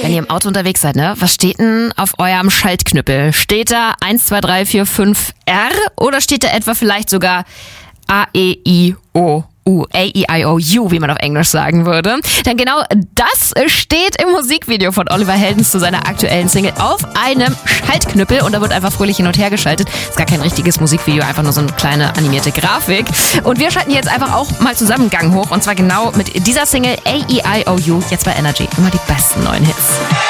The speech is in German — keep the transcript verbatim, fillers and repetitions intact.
Wenn ihr im Auto unterwegs seid, ne? Was steht denn auf eurem Schaltknüppel? Steht da eins, zwei, drei, vier, fünf R oder steht da etwa vielleicht sogar A, E, I, O, U, A, E, I, O, U, wie man auf Englisch sagen würde? Denn genau das steht im Musikvideo von Oliver Heldens zu seiner aktuellen Single auf einem Schaltknüppel und da wird einfach fröhlich hin und her geschaltet. Ist gar kein richtiges Musikvideo, einfach nur so eine kleine animierte Grafik. Und wir schalten jetzt einfach auch mal zusammen Gang hoch und zwar genau mit dieser Single A, E, I, O, U, jetzt bei Energy. Immer die besten neuen Hits.